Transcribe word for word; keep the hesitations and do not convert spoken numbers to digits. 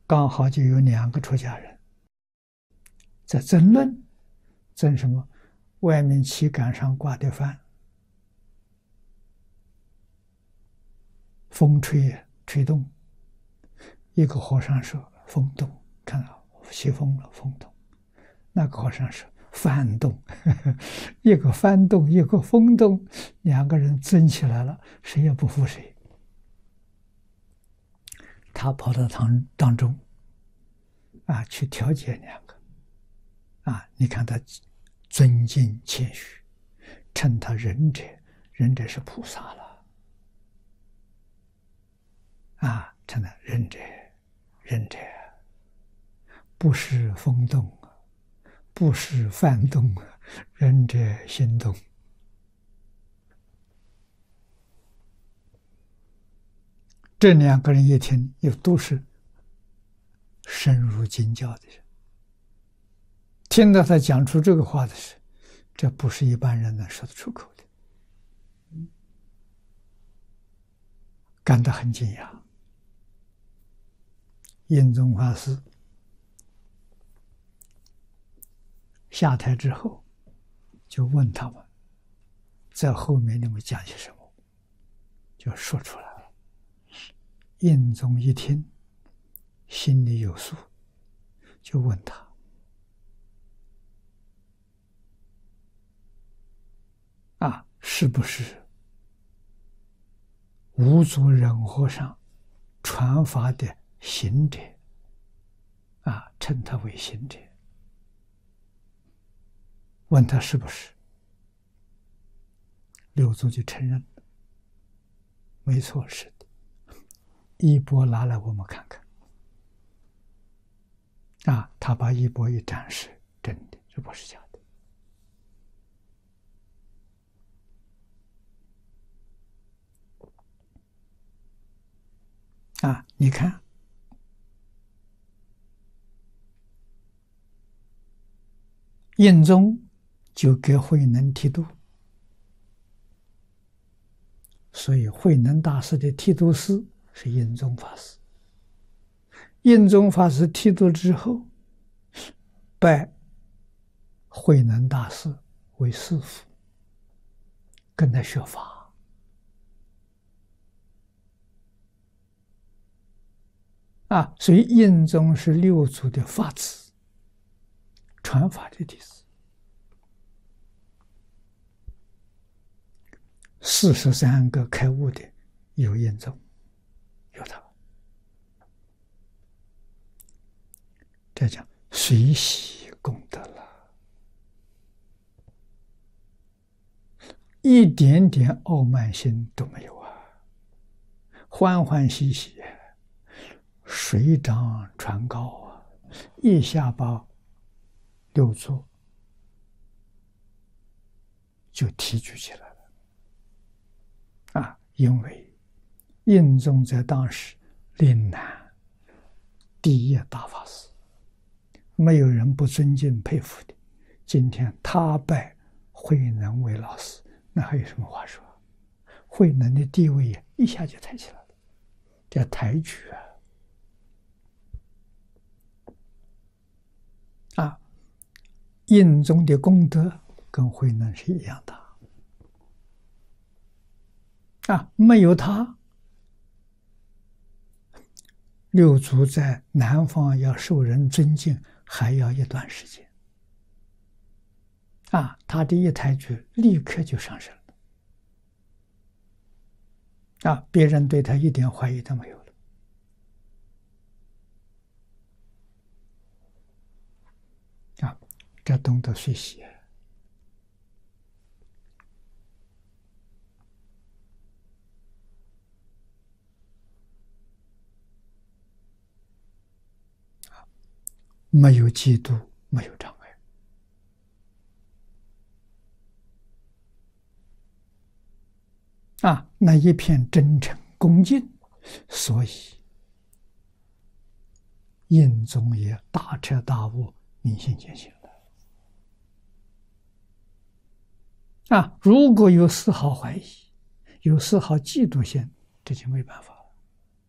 刚好就有两个出家人在争论，争什么？外面旗杆上挂的幡，风吹吹动。一个和尚说风动，看到起风了，风动。那个和尚说幡动，一个幡动，一个风动，两个人争起来了，谁也不服谁。他跑到堂当中啊，去调解两个啊，你看他尊敬谦虚，称他仁者，仁者是菩萨了啊，称他仁者，仁者不是风动，不是幡动，仁者心动。这两个人一听，又都是深入经教的人，听到他讲出这个话的时候，这不是一般人能说得出口的，感到很惊讶。印宗法师下台之后，就问他们，在后面你们讲些什么，就说出来了。印宗一听，心里有数，就问他：啊，是不是无足忍和尚传法的行者？啊，称他为行者。问他是不是，六祖就承认了，没错，是的。衣钵拿来我们看看。啊，他把衣钵一展示，真的，这不是假的。啊，你看，印宗就给慧能剃度，所以慧能大师的剃度师是印宗法师。印宗法师剃度之后，拜慧能大师为师父，跟他学法。啊，所以印宗是六祖的法子，传法的弟子。四十三个开悟的有印宗，有他。这讲随喜功德了，一点点傲慢心都没有啊，欢欢喜喜，水涨船高啊，一下把六祖就提举起来了啊！因为印宗在当时岭南第一大法师，没有人不尊敬佩服的。今天他拜慧能为老师，那还有什么话说？慧能的地位一下就抬起来了，叫抬举啊！啊，印宗的功德跟慧能是一样大啊！没有他，六祖在南方要受人尊敬，还要一段时间啊！他的一抬举，立刻就上升了啊！别人对他一点怀疑都没有了啊！这懂得学习。没有嫉妒，没有障碍啊！那一片真诚恭敬，所以印宗也大彻大悟，明心见性了啊！如果有丝毫怀疑，有丝毫嫉妒心，这就没办法。